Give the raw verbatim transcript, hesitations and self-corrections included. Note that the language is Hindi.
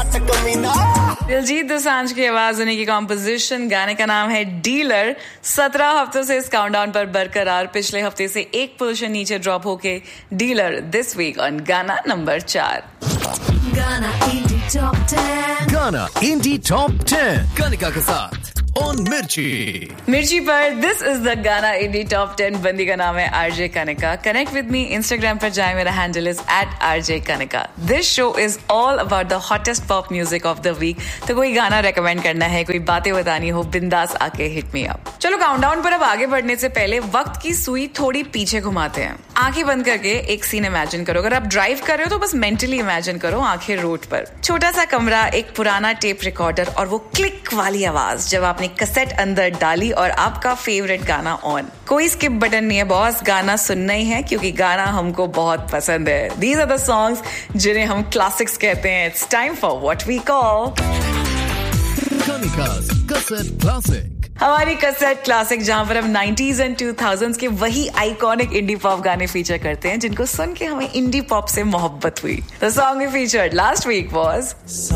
दिलजीत दोसांझ की आवाज, उन्हीं की कॉम्पोजिशन, गाने का नाम है डीलर। सत्रह हफ्तों से इस काउंटडाउन पर बरकरार, पिछले हफ्ते से एक पोजीशन नीचे ड्रॉप होके डीलर दिस वीक ऑन गाना नंबर चार। गाना इंडी टॉप टेन, गाना इंडी टॉप टेन कनिका के साथ ऑन मिर्ची मिर्ची पर दिस इज द गाना इंडी टॉप टेन। बंदी का नाम है RJ Kanika. Connect with me, Instagram पर जाए, मेरा handle is eight RJ Kanika. This show is all about the hottest pop music of the week. तो कोई गाना रेकमेंड करना है, कोई बातें बतानी हो, बिंदास आके हिट मी अप। चलो काउंटडाउन पर अब आगे बढ़ने से पहले वक्त की सुई थोड़ी पीछे घुमाते हैं। आंखें बंद करके एक सीन इमेजिन करो। अगर आप ड्राइव कर रहे हो तो बस मेंटली इमेजिन करो, आंखें रोड पर, छोटा सा कमरा, एक पुराना टेप रिकॉर्डर और वो क्लिक वाली आवाज जब आपने कैसेट अंदर डाली और आपका फेवरेट गाना ऑन। कोई स्किप बटन नहीं है बॉस, गाना सुनना ही है क्योंकि गाना हमको बहुत पसंद है। दीज आर द सॉन्ग्स जिन्हें हम क्लासिक्स कहते हैं। It's time for what we call कनिका's cassette classic. हमारी कैसेट क्लासिक, जहां पर हम नाइंटीज़ एंड टू थाउज़ेंड्स के वही आइकॉनिक इंडी पॉप गाने फीचर करते हैं जिनको सुन के हमें इंडी पॉप से मोहब्बत हुई। The song we featured last week was